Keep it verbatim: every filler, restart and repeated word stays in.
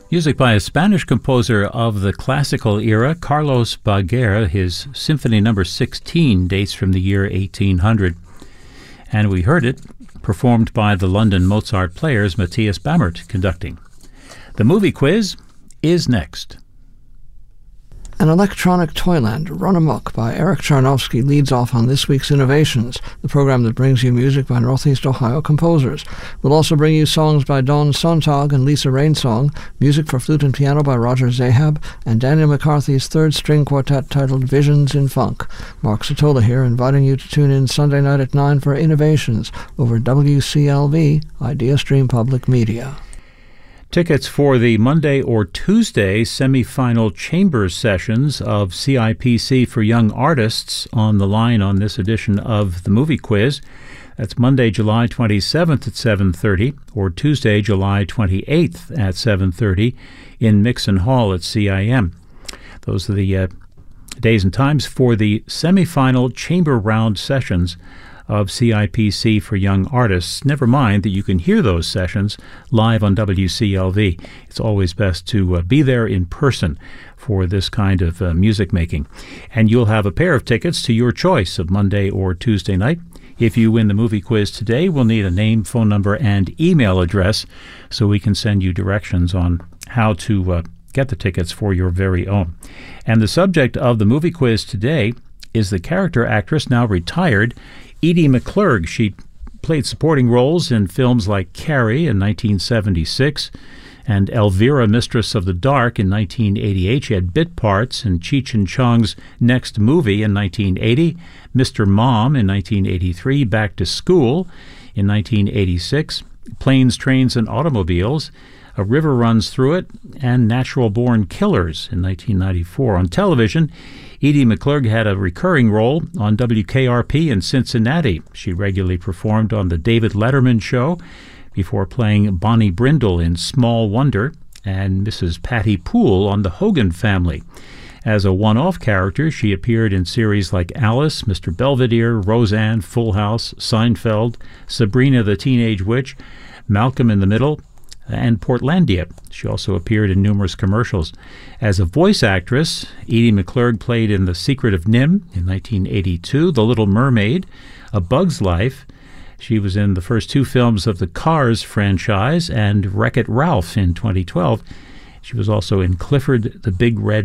Music by a Spanish composer of the classical era, Carlos Baguer. His Symphony Number sixteen dates from the year eighteen hundred. And we heard it performed by the London Mozart Players, Matthias Bammert conducting. The movie quiz is next. An electronic toyland run amok by Eric Charnowski leads off on this week's Innovations, the program that brings you music by Northeast Ohio composers. We'll also bring you songs by Dawn Sontag and Lisa Rainsong, music for flute and piano by Roger Zahab, and Daniel McCarthy's third string quartet titled Visions in Funk. Mark Sotola here, inviting you to tune in Sunday night at nine for Innovations over W C L V, Idea Stream Public Media. Tickets for the Monday or Tuesday semifinal chambers sessions of C I P C for Young Artists on the line on this edition of the Movie Quiz. That's Monday, July twenty-seventh at seven thirty, or Tuesday, July twenty-eighth at seven thirty in Mixon Hall at C I M. Those are the uh, days and times for the semifinal chamber round sessions of C I P C for Young Artists. Never mind that you can hear those sessions live on W C L V. It's always best to uh, be there in person for this kind of uh, music making. And you'll have a pair of tickets to your choice of Monday or Tuesday night. If you win the movie quiz today, we'll need a name, phone number, and email address so we can send you directions on how to uh, get the tickets for your very own. And the subject of the movie quiz today is the character actress, now retired, Edie McClurg. She played supporting roles in films like Carrie in nineteen seventy-six and Elvira, Mistress of the Dark in nineteen eighty-eight. She had bit parts in Cheech and Chong's Next Movie in nineteen eighty, Mister Mom in nineteen eighty-three, Back to School in nineteen eighty-six, Planes, Trains, and Automobiles, A River Runs Through It, and Natural Born Killers in nineteen ninety-four. On television, Edie McClurg had a recurring role on W K R P in Cincinnati. She regularly performed on The David Letterman Show before playing Bonnie Brindle in Small Wonder and Missus Patty Poole on The Hogan Family. As a one-off character, she appeared in series like Alice, Mister Belvedere, Roseanne, Full House, Seinfeld, Sabrina the Teenage Witch, Malcolm in the Middle, and Portlandia. She also appeared in numerous commercials. As a voice actress, Edie McClurg played in The Secret of Nim in nineteen eighty-two, The Little Mermaid, A Bug's Life. She was in the first two films of the Cars franchise and Wreck-It Ralph in twenty twelve. She was also in Clifford the Big Red